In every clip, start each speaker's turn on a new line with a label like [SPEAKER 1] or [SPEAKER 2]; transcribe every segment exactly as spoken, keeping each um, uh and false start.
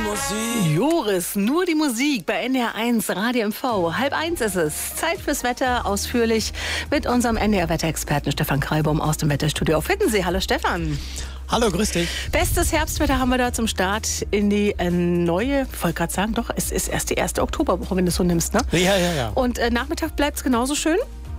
[SPEAKER 1] Musik. Joris, nur die Musik bei N D R eins Radio M V. Halb eins ist es. Zeit fürs Wetter, ausführlich mit unserem N D R-Wetterexperten Stefan Kreibum aus dem Wetterstudio auf Hiddensee. Hallo Stefan.
[SPEAKER 2] Hallo, grüß dich.
[SPEAKER 1] Bestes Herbstwetter haben wir da zum Start in die äh, neue, ich wollte gerade sagen, doch, es ist erst die erste Oktoberwoche, wenn du es so nimmst, ne?
[SPEAKER 2] Ja, ja, ja.
[SPEAKER 1] Und äh, Nachmittag bleibt es genauso schön?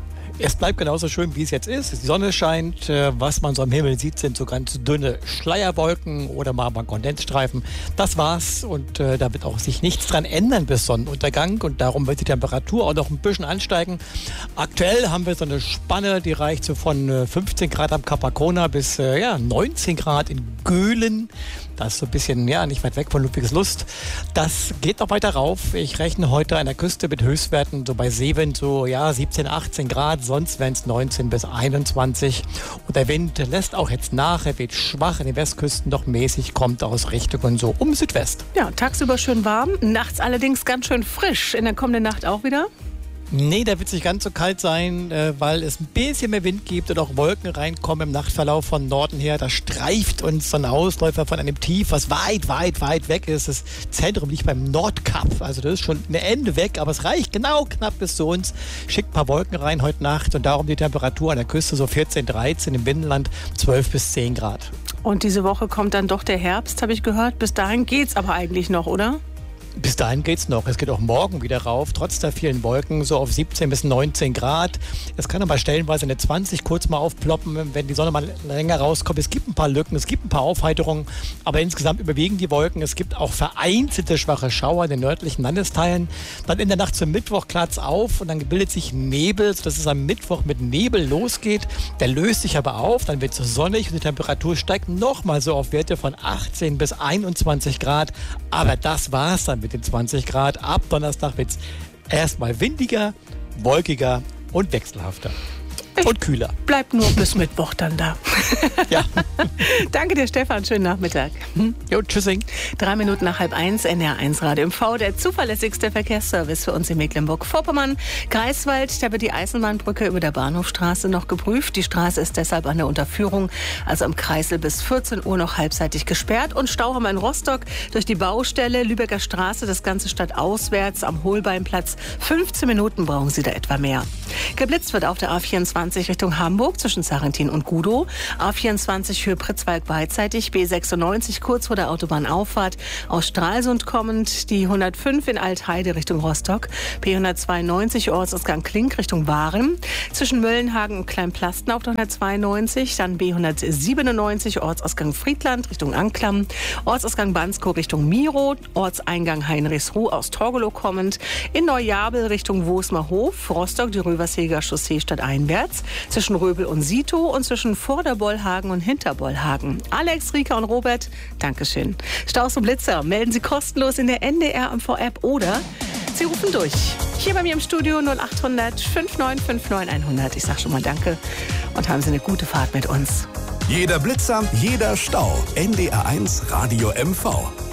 [SPEAKER 2] Es bleibt genauso schön, wie es jetzt ist. Die Sonne scheint. Was man so am Himmel sieht, sind so ganz dünne Schleierwolken oder mal ein Kondensstreifen. Das war's. Und äh, da wird auch sich nichts dran ändern bis Sonnenuntergang. Und darum wird die Temperatur auch noch ein bisschen ansteigen. Aktuell haben wir so eine Spanne, die reicht so von äh, fünfzehn Grad am Kap Arkona bis äh, ja, neunzehn Grad in Göhlen. Das ist so ein bisschen, ja, nicht weit weg von Ludwigslust. Das geht noch weiter rauf. Ich rechne heute an der Küste mit Höchstwerten so bei Seewind so, ja, siebzehn, achtzehn Grad. Sonst wären es neunzehn bis einundzwanzig. Und der Wind lässt auch jetzt nach. Er weht schwach in den Westküsten, doch mäßig, kommt aus Richtungen so um Südwest.
[SPEAKER 1] Ja, tagsüber schön warm, nachts allerdings ganz schön frisch. In der kommenden Nacht auch wieder?
[SPEAKER 2] Nee, da wird es nicht ganz so kalt sein, äh, weil es ein bisschen mehr Wind gibt und auch Wolken reinkommen im Nachtverlauf von Norden her. Da streift uns so ein Ausläufer von einem Tief, was weit, weit, weit weg ist. Das Zentrum liegt beim Nordkap. Also das ist schon ein Ende weg, aber es reicht genau knapp bis zu uns. Schickt ein paar Wolken rein heute Nacht und darum die Temperatur an der Küste so vierzehn, dreizehn, im Binnenland zwölf bis zehn Grad.
[SPEAKER 1] Und diese Woche kommt dann doch der Herbst, habe ich gehört. Bis dahin geht's aber eigentlich noch, oder?
[SPEAKER 2] Bis dahin geht's noch. Es geht auch morgen wieder rauf, trotz der vielen Wolken, so auf siebzehn bis neunzehn Grad. Es kann aber stellenweise eine zwanzig kurz mal aufploppen, wenn die Sonne mal länger rauskommt. Es gibt ein paar Lücken, es gibt ein paar Aufheiterungen, aber insgesamt überwiegen die Wolken. Es gibt auch vereinzelte schwache Schauer in den nördlichen Landesteilen. Dann in der Nacht zum Mittwoch klaart's auf und dann bildet sich Nebel, sodass es am Mittwoch mit Nebel losgeht. Der löst sich aber auf, dann wird es sonnig und die Temperatur steigt nochmal so auf Werte von achtzehn bis einundzwanzig Grad. Aber das war's dann mit den zwanzig Grad. Ab Donnerstag wird es erstmal windiger, wolkiger und wechselhafter. Und kühler.
[SPEAKER 1] Bleibt nur bis Mittwoch dann da.
[SPEAKER 2] Ja.
[SPEAKER 1] Danke dir, Stefan. Schönen Nachmittag.
[SPEAKER 2] Jo, tschüssing.
[SPEAKER 1] Drei Minuten nach halb eins, N D R eins Radio M V, der zuverlässigste Verkehrsservice für uns in Mecklenburg-Vorpommern. Greifswald, da wird die Eisenbahnbrücke über der Bahnhofstraße noch geprüft. Die Straße ist deshalb an der Unterführung, also am Kreisel bis vierzehn Uhr noch halbseitig gesperrt. Und Stau haben wir in Rostock durch die Baustelle Lübecker Straße, das Ganze stadtauswärts am Holbeinplatz. fünfzehn Minuten brauchen Sie da etwa mehr. Geblitzt wird auf der A vierundzwanzig Richtung Hamburg zwischen Sarrentin und Gudow. A vierundzwanzig Höhe Pritzwalk beidseitig. B sechsundneunzig kurz vor der Autobahnauffahrt aus Stralsund kommend. Die hundertfünf in Altheide Richtung Rostock. B hundertzweiundneunzig Ortsausgang Klink Richtung Waren. Zwischen Möllenhagen und Kleinplasten auf der hundertzweiundneunzig. Dann B hundertsiebenundneunzig Ortsausgang Friedland Richtung Anklam. Ortsausgang Banskow Richtung Miro. Ortseingang Heinrichsruh aus Torgelow kommend. In Neujabel Richtung Wosmerhof. Rostock die Röverseger Chaussee stadteinwärts. Zwischen Röbel und Sito und zwischen Vorderbollhagen und Hinterbollhagen. Alex, Rika und Robert, Dankeschön. Staus und Blitzer melden Sie kostenlos in der N D R M V-App oder Sie rufen durch. Hier bei mir im Studio null acht hundert fünf neun fünf neun hundert. Ich sag schon mal Danke und haben Sie eine gute Fahrt mit uns.
[SPEAKER 3] Jeder Blitzer, jeder Stau. N D R eins Radio M V.